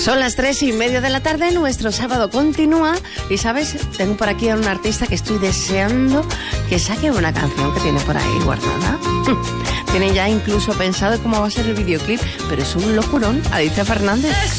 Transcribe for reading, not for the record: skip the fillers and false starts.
Son las 3:30 de la tarde, nuestro sábado continúa y, ¿sabes? Tengo por aquí a un artista que estoy deseando que saque una canción que tiene por ahí guardada. Tiene ya incluso pensado cómo va a ser el videoclip, pero es un locurón, Alicia Fernández.